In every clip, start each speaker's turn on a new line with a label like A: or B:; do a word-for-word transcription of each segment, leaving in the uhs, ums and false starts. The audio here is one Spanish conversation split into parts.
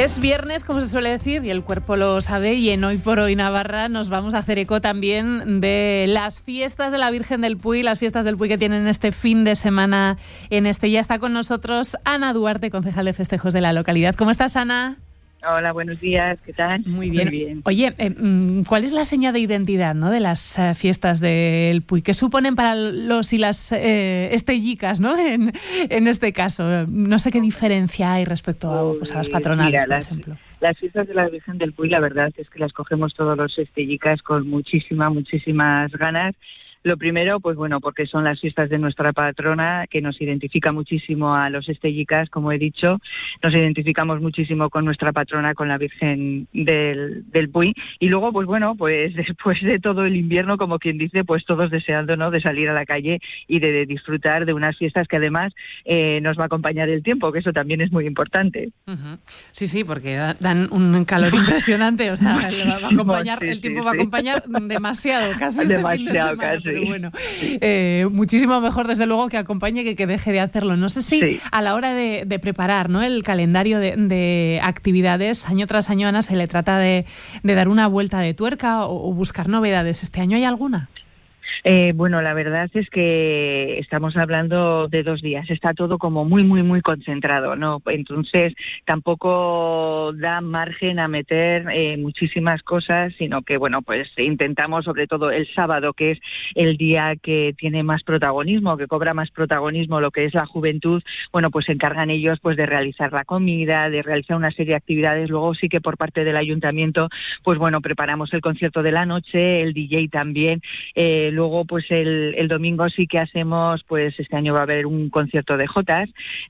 A: Es viernes, como se suele decir, y el cuerpo lo sabe, y en Hoy por Hoy Navarra nos vamos a hacer eco también de las fiestas de la Virgen del Puy, las fiestas del Puy que tienen este fin de semana en Estella. Está con nosotros Ana Duarte, concejal de festejos de la localidad. ¿Cómo estás, Ana?
B: Hola, buenos días, ¿qué tal?
A: Muy bien.
B: Muy bien.
A: Oye, eh, ¿cuál es la seña de identidad, ¿no?, de las uh, fiestas del Puy? ¿Qué suponen para los y las eh, estellicas, ¿no?, en, en este caso? No sé qué diferencia hay respecto a, pues, a las patronales,
B: Mira,
A: por
B: las,
A: ejemplo.
B: Las fiestas de la Virgen del Puy, la verdad es que las cogemos todos los estellicas con muchísima, muchísimas ganas. Lo primero, pues bueno, porque son las fiestas de nuestra patrona, que nos identifica muchísimo a los estellicas, como he dicho. Nos identificamos muchísimo con nuestra patrona, con la Virgen del, del Puy. Y luego, pues bueno, pues después de todo el invierno, como quien dice, pues todos deseando, ¿no?, de salir a la calle y de, de disfrutar de unas fiestas que además eh, nos va a acompañar el tiempo, que eso también es muy importante.
A: Uh-huh. Sí, sí, porque dan un calor impresionante, o sea, le va a acompañar, sí, el tiempo sí, va a acompañar sí. demasiado, casi este
B: demasiado,
A: fin de semana,
B: casi.
A: Pero bueno, eh, muchísimo mejor desde luego que acompañe que que deje de hacerlo. No sé si sí. a la hora de, de preparar, ¿no?, el calendario de, de actividades, año tras año, Ana, se le trata de, de dar una vuelta de tuerca o, o buscar novedades. ¿Este año hay alguna?
B: Eh, bueno, la verdad es que estamos hablando de dos días. Está todo como muy, muy, muy concentrado, ¿no? Entonces, tampoco da margen a meter eh, muchísimas cosas, sino que, bueno, pues intentamos, sobre todo el sábado, que es el día que tiene más protagonismo, que cobra más protagonismo lo que es la juventud, bueno, pues se encargan ellos pues de realizar la comida, de realizar una serie de actividades. Luego sí que por parte del ayuntamiento, pues bueno, preparamos el concierto de la noche, el D J también, eh, luego Luego, pues el, el domingo sí que hacemos, pues este año va a haber un concierto de jotas.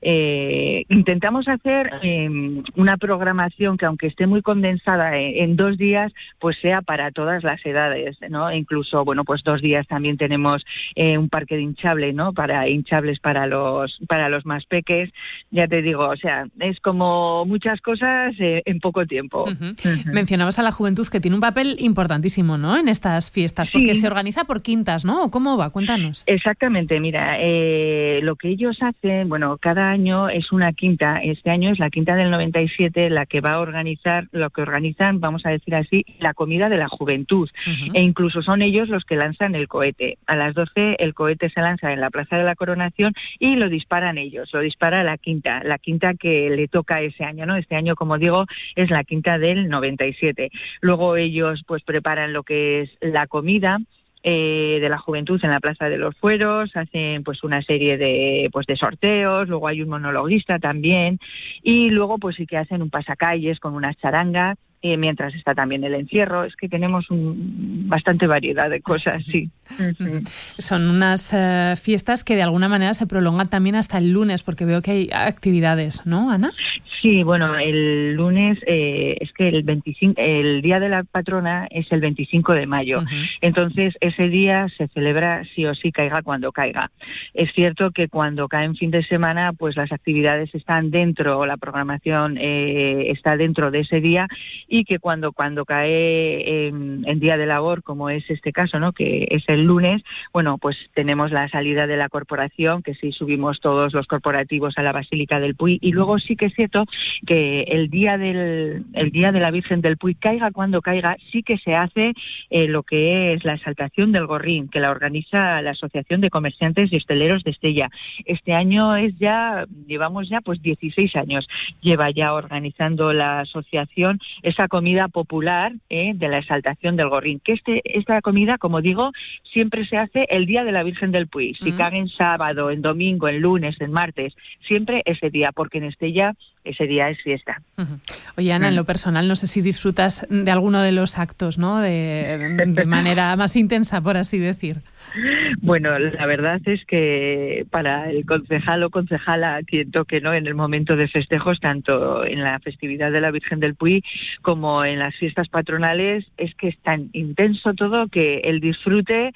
B: Eh, intentamos hacer eh, una programación que, aunque esté muy condensada en, en dos días, pues sea para todas las edades, ¿no? E incluso, bueno, pues dos días también tenemos eh, un parque de hinchable, ¿no? Para hinchables para los para los más peques. Ya te digo, o sea, es como muchas cosas eh, en poco tiempo.
A: Uh-huh. Uh-huh. Mencionabas a la juventud, que tiene un papel importantísimo, ¿no?, en estas fiestas, porque sí. se organiza por quintas, ¿no? ¿Cómo va? Cuéntanos.
B: Exactamente, mira, eh, lo que ellos hacen, bueno, cada año es una quinta. Este año es la quinta del noventa y siete la que va a organizar, lo que organizan, vamos a decir así, la comida de la juventud. Uh-huh. E incluso son ellos los que lanzan el cohete. A las doce el cohete se lanza en la Plaza de la Coronación y lo disparan ellos, lo dispara la quinta, la quinta que le toca ese año, ¿no? Este año, como digo, es la quinta del noventa y siete. Luego ellos pues preparan lo que es la comida Eh, de la juventud en la Plaza de los Fueros, hacen pues una serie de pues de sorteos, luego hay un monologuista también, y luego pues sí que hacen un pasacalles con una charanga, eh, mientras está también el encierro. Es que tenemos un, bastante variedad de cosas, sí.
A: Uh-huh. Son unas uh, fiestas que de alguna manera se prolongan también hasta el lunes, porque veo que hay actividades, ¿no, Ana?
B: Sí, bueno, el lunes eh, es que el veinticinco, el día de la patrona es el veinticinco de mayo. Uh-huh. Entonces ese día se celebra sí o sí, caiga cuando caiga. Es cierto que cuando cae en fin de semana, pues las actividades están dentro, o la programación eh, está dentro de ese día, y que cuando cuando cae en, en día de labor, como es este caso, ¿no?, que es el lunes, bueno, pues tenemos la salida de la corporación, que sí subimos todos los corporativos a la Basílica del Puy, y luego sí que es cierto que el día del el día de la Virgen del Puy, caiga cuando caiga, sí que se hace eh, lo que es la exaltación del Gorrín, que la organiza la Asociación de Comerciantes y Hosteleros de Estella. Este año es ya, llevamos ya pues dieciséis años, lleva ya organizando la asociación esa comida popular eh, de la exaltación del Gorrín, que este esta comida, como digo, siempre se hace el día de la Virgen del Puy. Si mm. cae en sábado, en domingo, en lunes, en martes, siempre ese día, porque en Estella ese día es fiesta.
A: Uh-huh. Oye, Ana, mm. en lo personal, no sé si disfrutas de alguno de los actos, ¿no?, de, de manera más intensa, por así decir.
B: Bueno, la verdad es que para el concejal o concejala, quien toque, ¿no?, en el momento de festejos, tanto en la festividad de la Virgen del Puy como en las fiestas patronales, es que es tan intenso todo que el disfrute,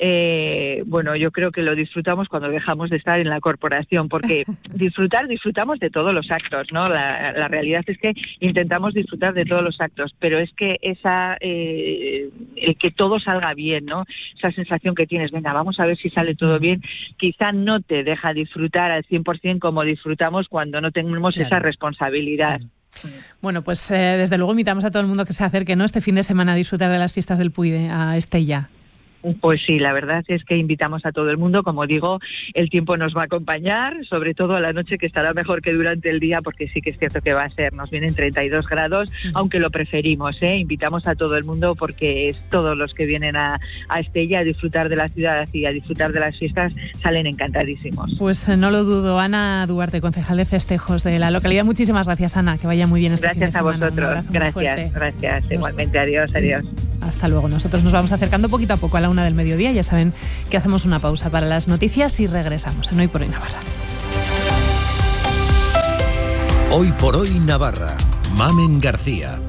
B: eh, bueno, yo creo que lo disfrutamos cuando dejamos de estar en la corporación, porque disfrutar, disfrutamos de todos los actos, ¿no? La, la realidad es que intentamos disfrutar de todos los actos, pero es que esa, eh, el que todo salga bien, ¿no?, esa sensación que tienes, venga, vamos a ver si sale todo bien, quizá no te deja disfrutar al cien por ciento como disfrutamos cuando no tenemos claro. esa responsabilidad.
A: Bueno, pues eh, desde luego invitamos a todo el mundo que se acerque, ¿no?, este fin de semana a disfrutar de las fiestas del Puy de, a Estella.
B: Pues sí, la verdad es que invitamos a todo el mundo. Como digo, el tiempo nos va a acompañar, sobre todo a la noche, que estará mejor que durante el día, porque sí que es cierto que va a ser, nos vienen treinta y dos grados, uh-huh. aunque lo preferimos, ¿eh? Invitamos a todo el mundo porque es todos los que vienen a, a Estella a disfrutar de la ciudad y a disfrutar de las fiestas salen encantadísimos.
A: Pues eh, no lo dudo. Ana Duarte, concejal de festejos de la localidad. Muchísimas gracias, Ana, que vaya muy bien este
B: gracias
A: fin de semana.
B: Gracias a vosotros. Gracias, gracias. Nos... Igualmente, adiós, adiós.
A: Hasta luego. Nosotros nos vamos acercando poquito a poco a la una del mediodía. Ya saben que hacemos una pausa para las noticias y regresamos en Hoy por Hoy Navarra.
C: Hoy por Hoy Navarra. Mamen García.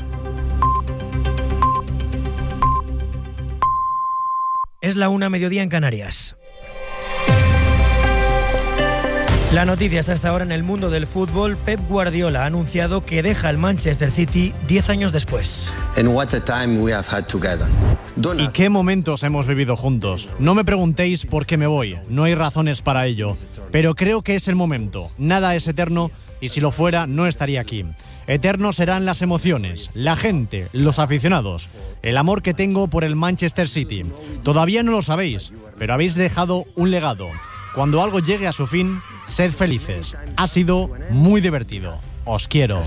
D: Es la una, mediodía en Canarias. La noticia está hasta ahora en el mundo del fútbol. Pep Guardiola ha anunciado que deja el Manchester City diez años después.
E: ¿Y qué momentos hemos vivido juntos? No me preguntéis por qué me voy, no hay razones para ello. Pero creo que es el momento. Nada es eterno y si lo fuera no estaría aquí. Eternos serán las emociones, la gente, los aficionados, el amor que tengo por el Manchester City. Todavía no lo sabéis, pero habéis dejado un legado. Cuando algo llegue a su fin, sed felices. Ha sido muy divertido. Os quiero.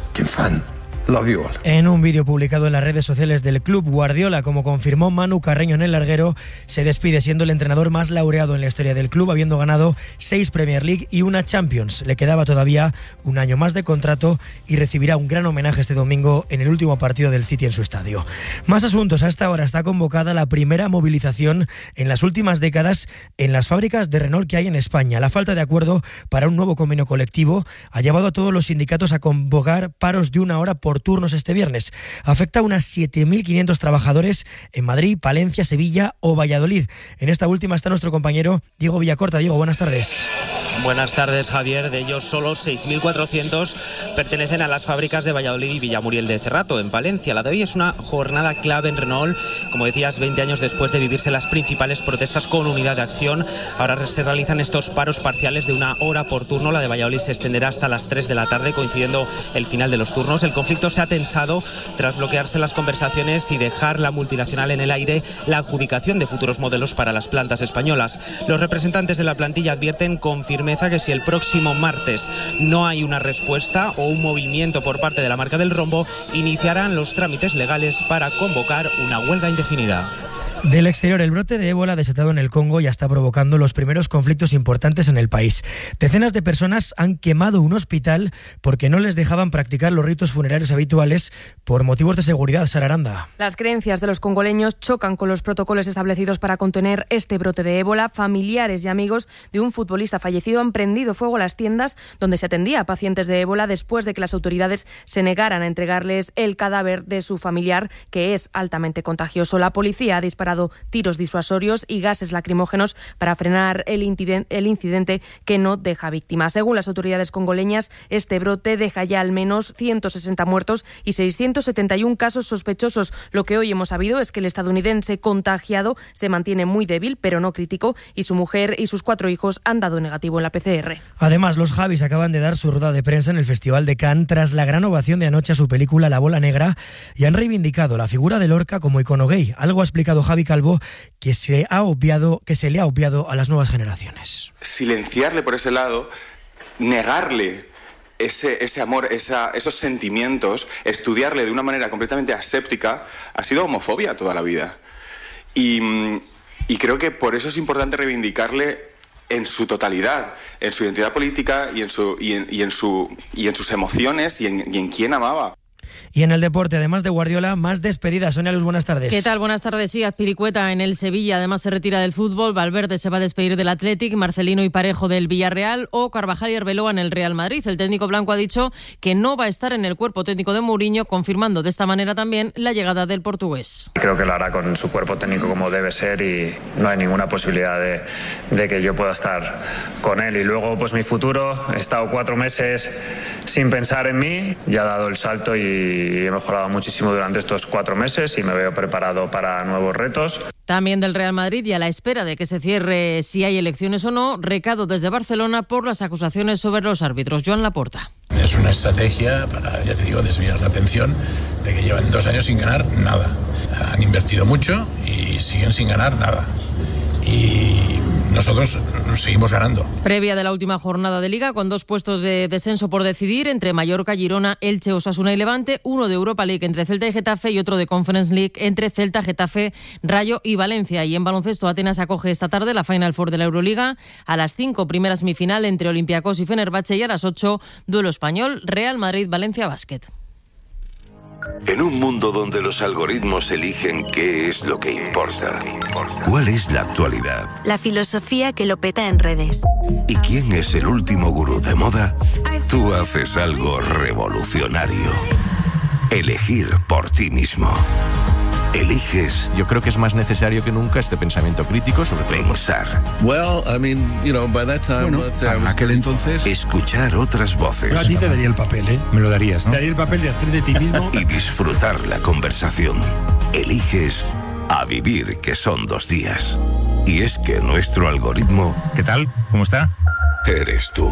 D: Love you all. En un vídeo publicado en las redes sociales del club, Guardiola, como confirmó Manu Carreño en el larguero, se despide siendo el entrenador más laureado en la historia del club, habiendo ganado seis Premier League y una Champions. Le quedaba todavía un año más de contrato y recibirá un gran homenaje este domingo en el último partido del City en su estadio. Más asuntos. Hasta ahora está convocada la primera movilización en las últimas décadas en las fábricas de Renault que hay en España. La falta de acuerdo para un nuevo convenio colectivo ha llevado a todos los sindicatos a convocar paros de una hora por turnos este viernes. Afecta a unas siete mil quinientos trabajadores en Madrid, Palencia, Sevilla o Valladolid. En esta última está nuestro compañero Diego Villacorta. Diego, buenas tardes.
F: Buenas tardes, Javier. De ellos, solo seis mil cuatrocientos pertenecen a las fábricas de Valladolid y Villamuriel de Cerrato, en Palencia. La de hoy es una jornada clave en Renault. Como decías, veinte años después de vivirse las principales protestas con unidad de acción, ahora se realizan estos paros parciales de una hora por turno. La de Valladolid se extenderá hasta las tres de la tarde, coincidiendo el final de los turnos. El conflicto se ha tensado tras bloquearse las conversaciones y dejar la multinacional en el aire la adjudicación de futuros modelos para las plantas españolas. Los representantes de la plantilla advierten con firmeza que si el próximo martes no hay una respuesta o un movimiento por parte de la marca del rombo, iniciarán los trámites legales para convocar una huelga indefinida.
D: Del exterior, el brote de ébola desatado en el Congo ya está provocando los primeros conflictos importantes en el país. Decenas de personas han quemado un hospital porque no les dejaban practicar los ritos funerarios habituales por motivos de seguridad. Sara Aranda.
G: Las creencias de los congoleños chocan con los protocolos establecidos para contener este brote de ébola. Familiares y amigos de un futbolista fallecido han prendido fuego a las tiendas donde se atendía a pacientes de ébola después de que las autoridades se negaran a entregarles el cadáver de su familiar, que es altamente contagioso. La policía ha disparado tiros disuasorios y gases lacrimógenos para frenar el incidente, el incidente que no deja víctimas. Según las autoridades congoleñas, este brote deja ya al menos ciento sesenta muertos y seiscientos setenta y uno casos sospechosos. Lo que hoy hemos sabido es que el estadounidense contagiado se mantiene muy débil, pero no crítico, y su mujer y sus cuatro hijos han dado negativo en la P C R.
D: Además, los Javis acaban de dar su rueda de prensa en el Festival de Cannes tras la gran ovación de anoche a su película La Bola Negra y han reivindicado la figura de Lorca como icono gay. Algo ha explicado Javi Calvo que se ha obviado, que se le ha obviado a las nuevas generaciones.
H: Silenciarle por ese lado, negarle ese, ese amor, esa, esos sentimientos, estudiarle de una manera completamente aséptica, ha sido homofobia toda la vida. Y, y creo que por eso es importante reivindicarle en su totalidad, en su identidad política y en, su, y en, y en, su, y en sus emociones y en, y en quién amaba.
D: Y en el deporte, además de Guardiola, más despedidas. Sonia Luz, buenas tardes.
I: ¿Qué tal? Buenas tardes. Sí, Azpilicueta en el Sevilla, además se retira del fútbol. Valverde se va a despedir del Athletic, Marcelino y Parejo del Villarreal o Carvajal y Arbeloa en el Real Madrid. El técnico blanco ha dicho que no va a estar en el cuerpo técnico de Mourinho, confirmando de esta manera también la llegada del portugués.
J: Creo que lo hará con su cuerpo técnico como debe ser y no hay ninguna posibilidad de, de que yo pueda estar con él. Y luego, pues mi futuro, he estado cuatro meses sin pensar en mí, ya he dado el salto y he mejorado muchísimo durante estos cuatro meses y me veo preparado para nuevos retos.
I: También del Real Madrid y a la espera de que se cierre si hay elecciones o no, recado desde Barcelona por las acusaciones sobre los árbitros. Joan Laporta.
K: una estrategia para, ya te digo, desviar la atención de que llevan dos años sin ganar nada. Han invertido mucho y siguen sin ganar nada. Y nosotros seguimos ganando.
I: Previa de la última jornada de Liga, con dos puestos de descenso por decidir entre Mallorca, Girona, Elche, Osasuna y Levante, uno de Europa League entre Celta y Getafe y otro de Conference League entre Celta, Getafe, Rayo y Valencia. Y en baloncesto, Atenas acoge esta tarde la Final Four de la Euroliga. A las cinco, primera semifinal entre Olympiacos y Fenerbahce, y a las ocho, duelo español, Real Madrid-Valencia Basket.
L: En un mundo donde los algoritmos eligen qué es lo que importa, ¿cuál es la actualidad?
M: La filosofía que lo peta en redes.
L: ¿Y quién es el último gurú de moda? Tú haces algo revolucionario. Elegir por ti mismo. Eliges.
N: Yo creo que es más necesario que nunca este pensamiento crítico sobre
L: pensar.
O: Well, I mean, you know, by that time,
N: bueno,
O: let's say I was...
N: aquel entonces.
L: Escuchar otras voces.
P: Yo a ti te daría el papel, ¿eh?
N: Me lo darías, ¿no?
P: Te daría el papel de hacer de ti mismo.
L: Y disfrutar la conversación. Eliges a vivir, que son dos días. Y es que nuestro algoritmo.
N: ¿Qué tal? ¿Cómo está?
L: Eres tú.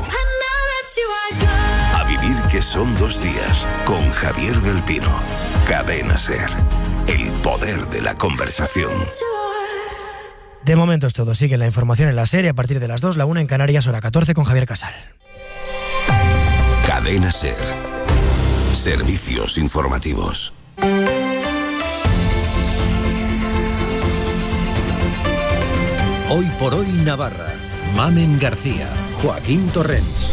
L: A vivir, que son dos días. Con Javier del Pino. Cadena SER. El poder de la conversación.
D: De momento es todo. Sigue la información en la serie a partir de las dos, la una en Canarias, hora catorce, con Javier Casal.
L: Cadena SER. Servicios informativos.
C: Hoy por hoy Navarra. Mamen García, Joaquín Torrents.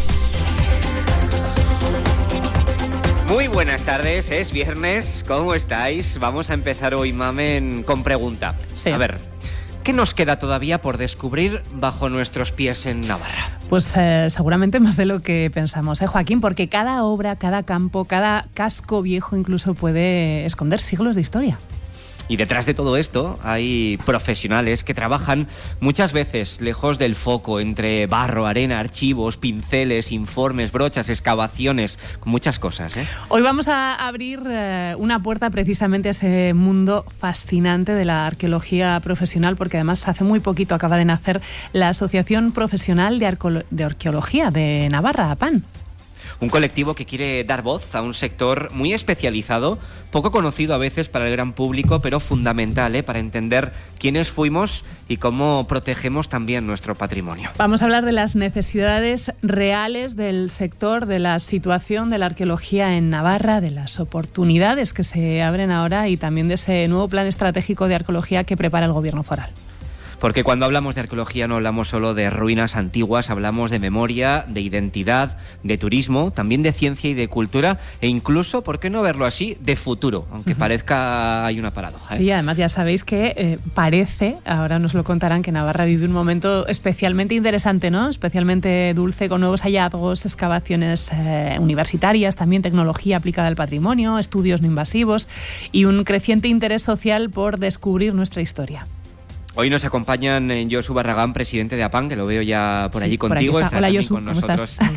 Q: Muy buenas tardes, es viernes, ¿cómo estáis? Vamos a empezar hoy, Mamen, con pregunta.
A: Sí.
Q: A ver, ¿qué nos queda todavía por descubrir bajo nuestros pies en Navarra?
A: Pues eh, seguramente más de lo que pensamos, ¿eh, Joaquín? Porque cada obra, cada campo, cada casco viejo incluso puede esconder siglos de historia.
Q: Y detrás de todo esto hay profesionales que trabajan muchas veces lejos del foco, entre barro, arena, archivos, pinceles, informes, brochas, excavaciones, muchas cosas, ¿eh?
A: Hoy vamos a abrir eh, una puerta precisamente a ese mundo fascinante de la arqueología profesional, porque además hace muy poquito acaba de nacer la Asociación Profesional de, Arco- de Arqueología de Navarra, APAN.
Q: Un colectivo que quiere dar voz a un sector muy especializado, poco conocido a veces para el gran público, pero fundamental, ¿eh? Para entender quiénes fuimos y cómo protegemos también nuestro patrimonio.
A: Vamos a hablar de las necesidades reales del sector, de la situación de la arqueología en Navarra, de las oportunidades que se abren ahora y también de ese nuevo plan estratégico de arqueología que prepara el Gobierno foral.
Q: Porque cuando hablamos de arqueología no hablamos solo de ruinas antiguas, hablamos de memoria, de identidad, de turismo, también de ciencia y de cultura e incluso, ¿por qué no verlo así?, de futuro, aunque uh-huh. parezca hay una paradoja, ¿eh?
A: Sí, además ya sabéis que eh, parece, ahora nos lo contarán, que Navarra vive un momento especialmente interesante, ¿no? Especialmente dulce, con nuevos hallazgos, excavaciones eh, universitarias, también tecnología aplicada al patrimonio, estudios no invasivos y un creciente interés social por descubrir nuestra historia.
Q: Hoy nos acompañan Josu Barragán, presidente de APAN, que lo veo ya por
A: sí,
Q: allí
A: por
Q: contigo.
A: Está.
Q: Estará
A: Hola,
Q: también
A: Josu,
Q: con
A: ¿cómo
Q: nosotros.
A: estás?
Q: ¿Qué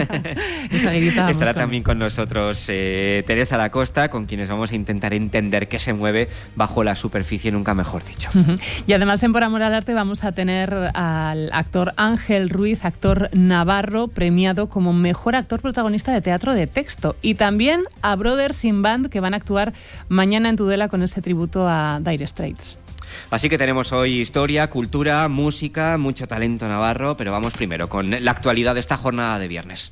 Q: tal? Estará
A: con...
Q: también con nosotros eh, Teresa Lacosta, con quienes vamos a intentar entender qué se mueve bajo la superficie, nunca mejor dicho.
A: Uh-huh. Y además en Por Amor al Arte vamos a tener al actor Ángel Ruiz, actor navarro, premiado como mejor actor protagonista de teatro de texto. Y también a Brothers in Band, que van a actuar mañana en Tudela con ese tributo a Dire Straits.
Q: Así que tenemos hoy historia, cultura, música, mucho talento navarro, pero vamos primero con la actualidad de esta jornada de viernes.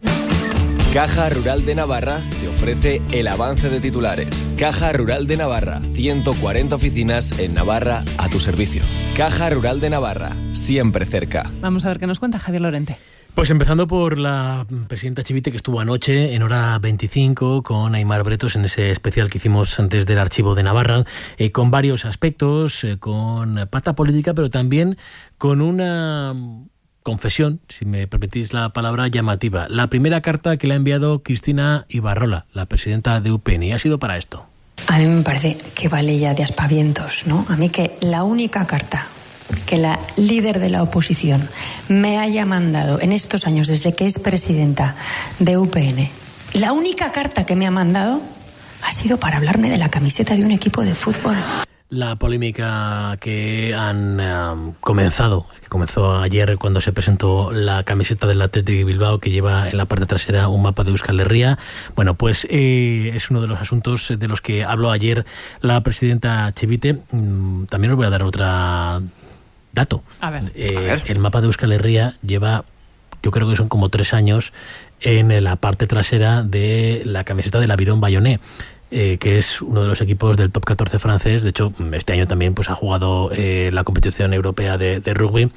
R: Caja Rural de Navarra te ofrece el avance de titulares. Caja Rural de Navarra, ciento cuarenta oficinas en Navarra a tu servicio. Caja Rural de Navarra, siempre cerca.
A: Vamos a ver qué nos cuenta Javier Lorente.
S: Pues empezando por la presidenta Chivite, que estuvo anoche en hora veinticinco con Aimar Bretos en ese especial que hicimos antes del Archivo de Navarra, eh, con varios aspectos, eh, con pata política, pero también con una confesión, si me permitís la palabra, llamativa. La primera carta que le ha enviado Cristina Ibarrola, la presidenta de U P N, y ha sido para esto.
T: A mí me parece que vale ya de aspavientos, ¿no? A mí que la única carta que la líder de la oposición me haya mandado en estos años desde que es presidenta de U P N, la única carta que me ha mandado ha sido para hablarme de la camiseta de un equipo de fútbol.
S: la polémica que han um, comenzado, que comenzó ayer cuando se presentó la camiseta del Athletic de Bilbao, que lleva en la parte trasera un mapa de Euskal Herria. Bueno, pues eh, es uno de los asuntos de los que habló ayer la presidenta Chivite. Mm, también os voy a dar otro dato.
A: A ver.
S: Eh,
A: a ver.
S: El mapa de Euskal Herria lleva, yo creo que son como tres años en la parte trasera de la camiseta del Aviron Bayonnais. Eh, que es uno de los equipos del top catorce francés. De hecho, este año también pues ha jugado eh, la competición europea de, de rugby,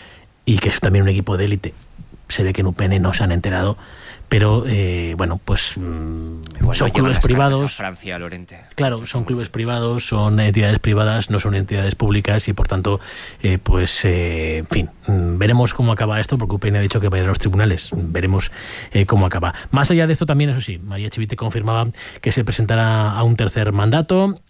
S: y que es también un equipo de élite. Se ve que en U P N no se han enterado, pero eh, bueno, pues mmm,
Q: bueno,
S: son clubes privados.
Q: Francia, Lorente.
S: Claro, son clubes privados, son entidades privadas, no son entidades públicas, y por tanto, eh, pues, eh, en fin, mmm, veremos cómo acaba esto, porque U P N ha dicho que va a ir a los tribunales. Veremos eh, cómo acaba. Más allá de esto también, eso sí, María Chivite confirmaba que se presentará a un tercer mandato,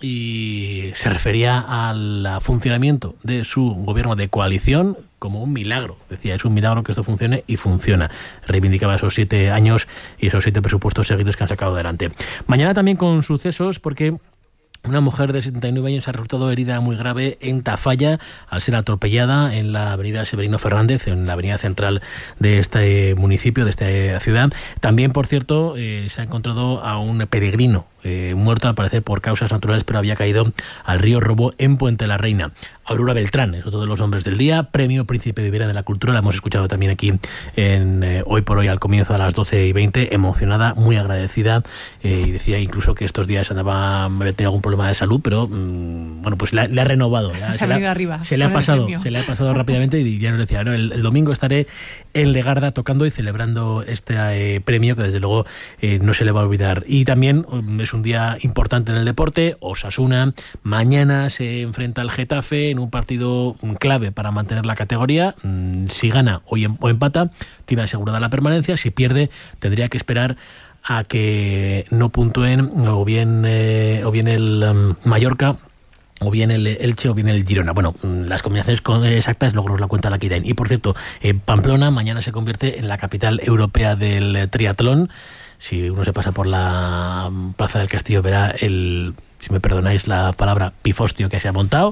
S: y se refería al funcionamiento de su gobierno de coalición como un milagro. Decía, es un milagro que esto funcione, y funciona. Reivindicaba esos siete años y esos siete presupuestos seguidos que han sacado adelante. Mañana también con sucesos, porque una mujer de setenta y nueve años ha resultado herida muy grave en Tafalla al ser atropellada en la avenida Severino Fernández, en la avenida central de este municipio, de esta ciudad. También, por cierto, eh, se ha encontrado a un peregrino eh, muerto, al parecer por causas naturales, pero había caído al río Robo en Puente la Reina. Aurora Beltrán es otro de los hombres del día, premio Príncipe de Vera de la Cultura. La hemos escuchado también aquí en eh, Hoy por Hoy al comienzo a las doce y veinte, emocionada, muy agradecida, eh, y decía incluso que estos días andaba, había tenido algún problema de salud, pero mmm, bueno, pues le, le ha renovado. Ya,
A: se, se, le ha, arriba,
S: se le ha pasado, se le ha pasado rápidamente, y ya nos decía, no, el, el domingo estaré en Legarda tocando y celebrando este eh, premio, que desde luego eh, no se le va a olvidar. Y también um, es un día importante en el deporte. Osasuna mañana se enfrenta al Getafe en un partido clave para mantener la categoría. Si gana o empata, tiene asegurada la permanencia. Si pierde, tendría que esperar a que no puntúen o bien, eh, o bien el um, Mallorca, o bien el Elche, o bien el Girona. Bueno, las combinaciones exactas luego nos la cuenta la Kidain. Y por cierto, eh, Pamplona mañana se convierte en la capital europea del triatlón. Si uno se pasa por la Plaza del Castillo, verá el, si me perdonáis la palabra, pifostio que se ha montado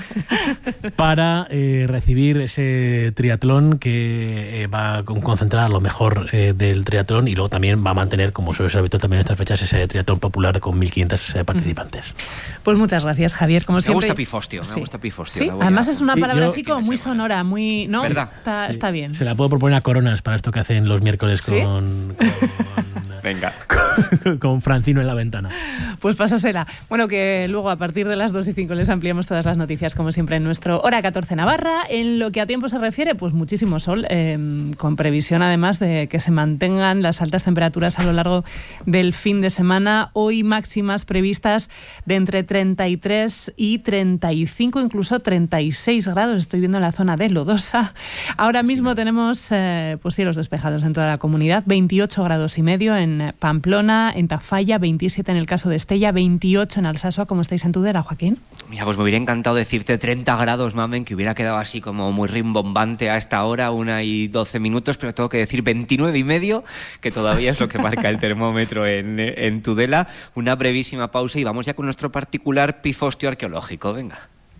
S: para eh, recibir ese triatlón que eh, va a concentrar lo mejor eh, del triatlón, y luego también va a mantener, como suele ser habitual también en estas fechas, ese triatlón popular con mil quinientos eh, participantes.
A: Pues muchas gracias, Javier, como siempre.
Q: Me gusta pifostio,
A: sí.
Q: me gusta pifostio.
A: Sí, además a... es una palabra sí, yo... así como muy sonora, muy... ¿no?
Q: ¿Verdad?
A: Está,
S: sí.
A: está bien.
S: Se la puedo proponer a Coronas para esto que hacen los miércoles
A: ¿Sí?
S: con... con...
Q: Venga.
S: Con, con Francino en la ventana.
A: Pues pásasela. Bueno, que luego a partir de las dos y cinco les ampliamos todas las noticias, como siempre, en nuestro Hora catorce Navarra. En lo que a tiempo se refiere, pues muchísimo sol, eh, con previsión además de que se mantengan las altas temperaturas a lo largo del fin de semana. Hoy máximas previstas de entre treinta y tres y treinta y cinco, incluso treinta y seis grados. Estoy viendo en la zona de Lodosa. Ahora mismo tenemos eh, pues cielos despejados en toda la comunidad, veintiocho grados y medio en Pamplona, en Tafalla, veintisiete en el caso de Estella, veintiocho en Alsasua. ¿Cómo estáis en Tudela, Joaquín?
Q: Mira, pues me hubiera encantado decirte treinta grados, mamen, que hubiera quedado así como muy rimbombante a esta hora, una y doce minutos, pero tengo que decir veintinueve y medio, que todavía es lo que marca el termómetro en, en Tudela. Una brevísima pausa y vamos ya con nuestro particular pifostio arqueológico. Venga.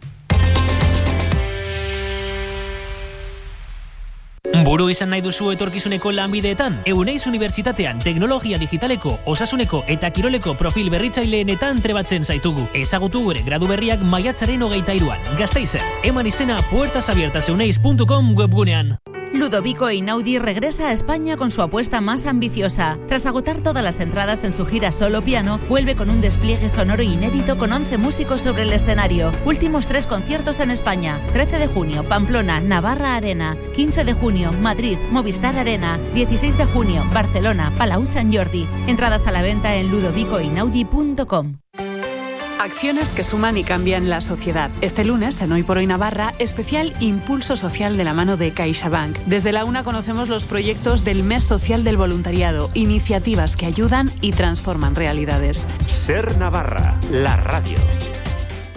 U: Buru izan nahi duzu etorkizuneko lanbideetan? Euneiz Unibertsitatean teknologia digitaleko, osasuneko eta kiroleko profil berritzaileenetan trebatzen zaitugu. Ezagutu gure gradu berriak maiatzaren hogeita hiruan. Gasteizen, eman izena puertas abiertas euneiz punto com webgunean.
V: Ludovico Einaudi regresa a España con su apuesta más ambiciosa. Tras agotar todas las entradas en su gira solo piano, vuelve con un despliegue sonoro inédito con once músicos sobre el escenario. Últimos tres conciertos en España. trece de junio, Pamplona, Navarra Arena. quince de junio, Madrid, Movistar Arena. dieciséis de junio, Barcelona, Palau Sant Jordi. Entradas a la venta en ludovico einaudi punto com.
A: Acciones que suman y cambian la sociedad. Este lunes, en Hoy por Hoy Navarra, especial Impulso Social de la mano de CaixaBank. Desde la UNA conocemos los proyectos del Mes Social del Voluntariado, iniciativas que ayudan y transforman realidades.
W: Ser Navarra, la radio.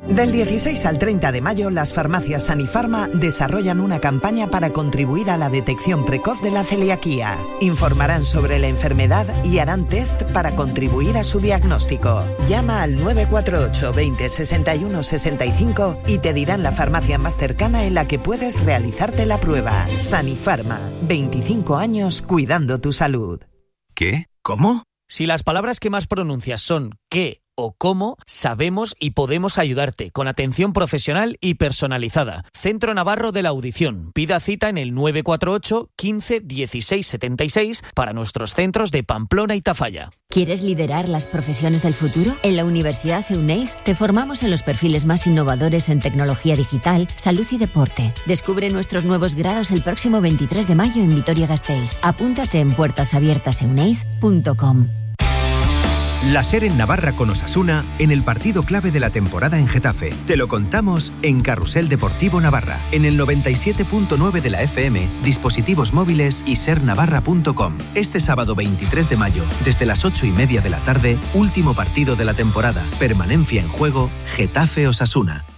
B: Del dieciséis al treinta de mayo, las farmacias Sanifarma desarrollan una campaña para contribuir a la detección precoz de la celiaquía. Informarán sobre la enfermedad y harán test para contribuir a su diagnóstico. Llama al nueve cuatro ocho veinte sesenta y uno sesenta y cinco y te dirán la farmacia más cercana en la que puedes realizarte la prueba. Sanifarma, veinticinco años cuidando tu salud.
E: ¿Qué? ¿Cómo? Si las palabras que más pronuncias son qué o cómo, sabemos y podemos ayudarte con atención profesional y personalizada. Centro Navarro de la Audición. Pida cita en el nueve cuatro ocho quince dieciséis setenta y seis para nuestros centros de Pamplona y Tafalla.
W: ¿Quieres liderar las profesiones del futuro? En la Universidad Euneiz te formamos en los perfiles más innovadores en tecnología digital, salud y deporte. Descubre nuestros nuevos grados el próximo veintitrés de mayo en Vitoria-Gasteiz. Apúntate en puertas abiertas euneiz punto com.
X: La SER en Navarra con Osasuna en el partido clave de la temporada en Getafe. Te lo contamos en Carrusel Deportivo Navarra, en el noventa y siete punto nueve de la F M, dispositivos móviles y ser navarra punto com. Este sábado veintitrés de mayo, desde las ocho y media de la tarde, último partido de la temporada. Permanencia en juego, Getafe Osasuna.